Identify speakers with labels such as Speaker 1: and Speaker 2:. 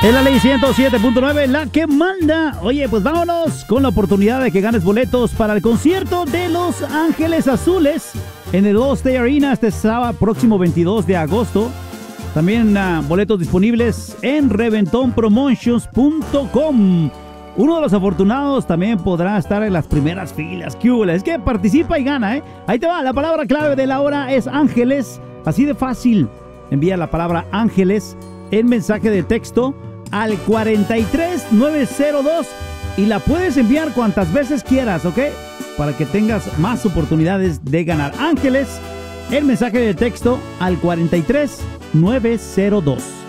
Speaker 1: Es la ley 107.9, la que manda. Oye, pues vámonos con la oportunidad de que ganes boletos para el concierto de Los Ángeles Azules en el All-State Arena este sábado próximo 22 de agosto. También boletos disponibles en reventonpromotions.com. Uno de los afortunados también podrá estar en las primeras filas. ¡Qué hubo! Es que participa y gana, ¿eh? Ahí te va, la palabra clave de la hora es ángeles. Así de fácil. Envía la palabra ángeles en mensaje de texto al 43902 y la puedes enviar cuantas veces quieras, ¿ok? Para que tengas más oportunidades de ganar. Ángeles, el mensaje de texto al 43902.